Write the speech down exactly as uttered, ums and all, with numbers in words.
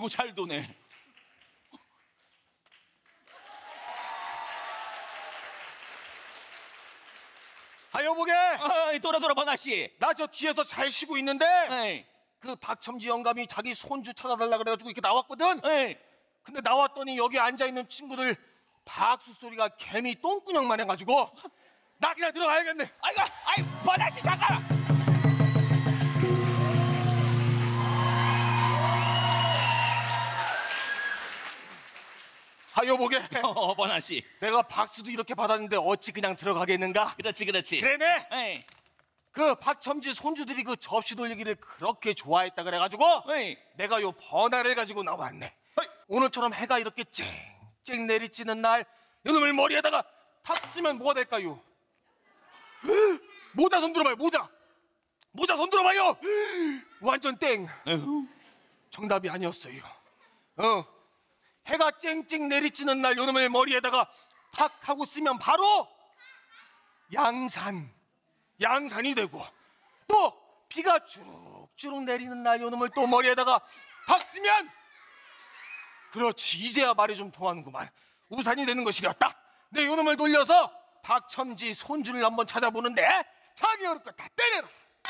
어이구 잘 도네. 아 여보게, 어이, 돌아 돌아 번아씨. 나 저 뒤에서 잘 쉬고 있는데 에이, 그 박첨지 영감이 자기 손주 찾아달라 그래가지고 이렇게 나왔거든. 에이. 근데 나왔더니 여기 앉아있는 친구들 박수 소리가 개미 똥구녕만 해가지고 나 그냥 들어가야겠네. 아이고, 아이 번아씨 잠깐. 아 여보게, 어, 번아씨. 내가 박수도 이렇게 받았는데 어찌 그냥 들어가겠는가? 그렇지 그렇지. 그래네. 에이, 그 박첨지 손주들이 그 접시 돌리기를 그렇게 좋아했다 그래가지고 에이. 내가 요 번화를 가지고 나왔네. 어이. 오늘처럼 해가 이렇게 쨍쨍 내리쬐는 날 이놈을 머리에다가 탁 쓰면 뭐가 될까요? 모자 손 들어봐요. 모자 모자 손 들어봐요. 완전 땡. 어휴. 정답이 아니었어요. 어, 해가 쨍쨍 내리쬐는 날 요놈을 머리에다가 탁 하고 쓰면 바로 양산 양산이 되고, 또 비가 주룩주룩 내리는 날 요놈을 또 머리에다가 탁 쓰면, 그렇지, 이제야 말이 좀 통하는구만. 우산이 되는 것이었다. 내 요놈을 돌려서 박첨지 손주를 한번 찾아보는데 자기 어렵고 다 때려라.